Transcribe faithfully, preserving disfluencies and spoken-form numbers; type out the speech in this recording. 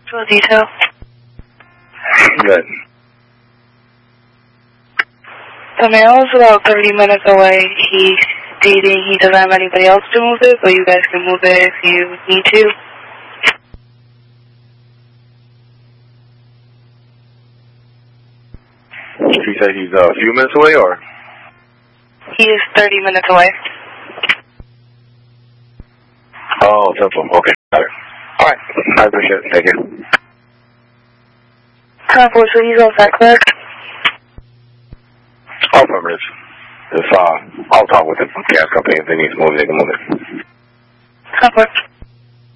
Full detail. Good. The mail is about thirty minutes away. He's stating he doesn't have anybody else to move it, but you guys can move it if you need to. You said he's uh, a few minutes away, or? He is thirty minutes away. Oh, simple. Okay, got it. All right, I appreciate it. Thank you. ten four, so he's all set, correct? All affirmative. If, uh, I'll talk with the gas company. If they need to move it, they can move it. ten four.